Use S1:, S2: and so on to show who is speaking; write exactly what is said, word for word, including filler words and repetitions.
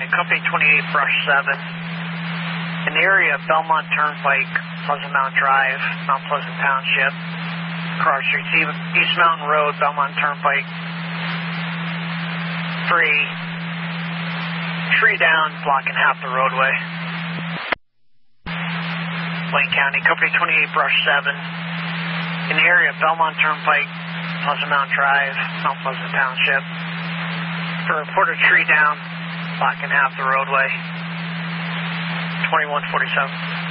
S1: County, Company twenty-eight, Brush seven. In the area of Belmont Turnpike, Pleasant Mountain Drive, Mount Pleasant Township. Cross Streets, East Mountain Road, Belmont Turnpike. Three. Tree down, blocking half the roadway. Wayne County, Company twenty-eight, Brush seven. In the area of Belmont Turnpike, Pleasant Mountain Drive, Mount Pleasant Township. For a reported tree down, blocking half the roadway. twenty-one forty-seven.